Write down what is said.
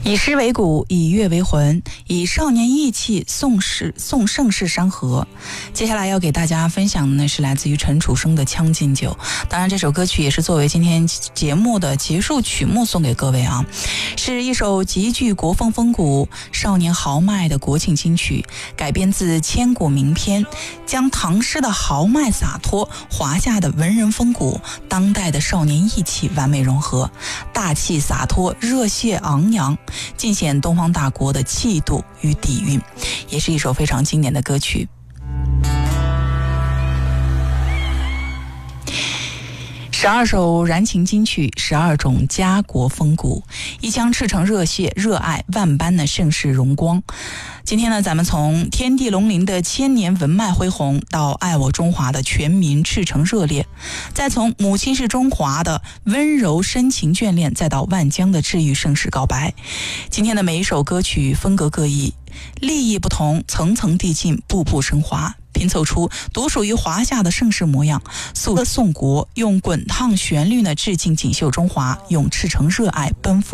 以诗为骨，以乐为魂，以少年意气颂盛世山河。接下来要给大家分享的呢是来自于陈楚生的《将进酒》，当然这首歌曲也是作为今天节目的结束曲目送给各位啊，是一首极具国风风骨、少年豪迈的国庆金曲，改编自千古名篇，将唐诗的豪迈洒脱、华夏的文人风骨、当代的少年意气完美融合，大气洒脱、热血昂扬，尽显东方大国的气度与底蕴，也是一首非常经典的歌曲。12首燃情金曲，12种家国风骨，一腔赤诚热血热爱，万般的盛世荣光。今天呢，咱们从天地龙鳞的千年文脉恢宏，到爱我中华的全民赤诚热烈，再从母亲是中华的温柔深情眷恋，再到万江的治愈盛世告白。今天的每一首歌曲风格各异，立意不同，层层递进，步步升华，拼凑出独属于华夏的盛世模样。颂歌颂国，用滚烫旋律呢致敬锦绣中华，用赤诚热爱奔赴